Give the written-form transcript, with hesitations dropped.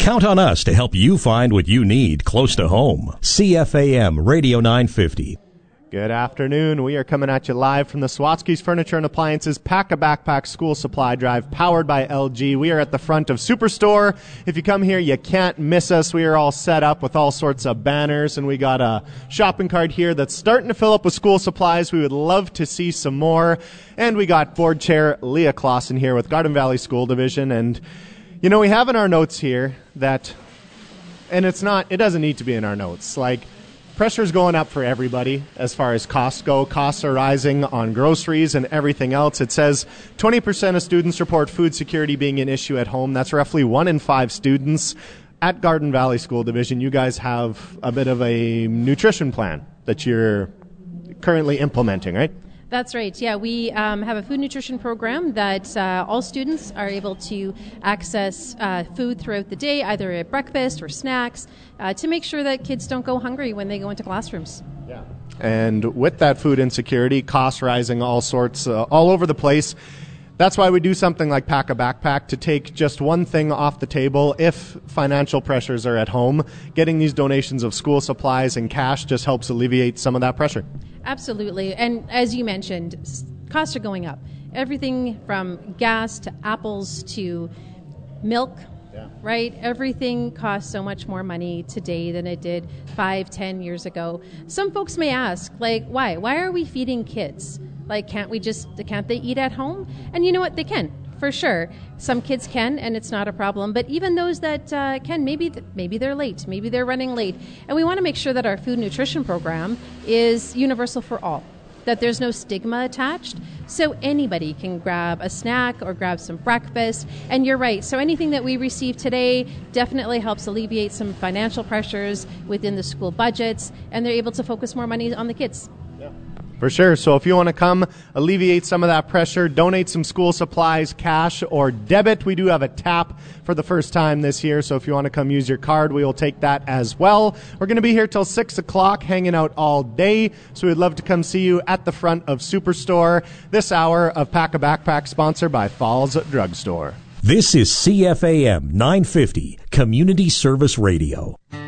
Count on us to help you find what you need close to home. CFAM Radio 950. Good afternoon. We are coming at you live from the Swatsky's Furniture and Appliances Pack-A-Backpack School Supply Drive, powered by LG. We are at the front of Superstore. If you come here, you can't miss us. We are all set up with all sorts of banners, and we got a shopping cart here that's starting to fill up with school supplies. We would love to see some more. And we got board chair Leah Clausen here with Garden Valley School Division. And, you know, we have in our notes here that, and it doesn't need to be in our notes, like, pressure's going up for everybody as far as costs go. Costs are rising on groceries and everything else. It says 20% of students report food security being an issue at home. That's roughly 1 in 5 students. At Garden Valley School Division, you guys have a bit of a nutrition plan that you're currently implementing, right? That's right. Yeah, we have a food nutrition program that all students are able to access food throughout the day, either at breakfast or snacks, to make sure that kids don't go hungry when they go into classrooms. Yeah. And with that food insecurity, costs rising all sorts, all over the place, that's why we do something like Pack-A-Backpack to take just one thing off the table. If financial pressures are at home, getting these donations of school supplies and cash just helps alleviate some of that pressure. Absolutely. And as you mentioned, costs are going up. Everything from gas to apples to milk, right? Everything costs so much more money today than it did 5-10 years ago. Some folks may ask, like, why? Why are we feeding kids? Like, can't they eat at home? And you know what? They can, for sure. Some kids can, and it's not a problem. But even those that can, maybe they're late. Maybe they're running late. And we want to make sure that our food nutrition program is universal for all, that there's no stigma attached. So anybody can grab a snack or grab some breakfast. And you're right. So anything that we receive today definitely helps alleviate some financial pressures within the school budgets, and they're able to focus more money on the kids. For sure. So if you want to come alleviate some of that pressure, donate some school supplies, cash or debit. We do have a tap for the first time this year. So if you want to come use your card, we will take that as well. We're going to be here till 6 o'clock, hanging out all day. So we'd love to come see you at the front of Superstore. This hour of Pack-A-Backpack, sponsored by Falls Drugstore. This is CFAM 950, Community Service Radio.